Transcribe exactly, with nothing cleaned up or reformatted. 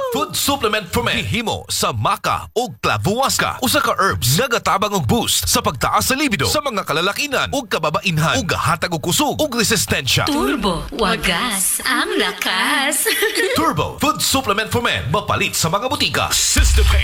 Food supplement for men himo sa maca o clavuasca. Usa ka herbs nga gatabang og boost sa pagtaas sa libido sa mga kalalakinan ug kababainhan ug gahatag og kusog ug resistensya. Turbo, wagas, ang lakas. Turbo Food supplement for men mapalit sa mga butika. Sister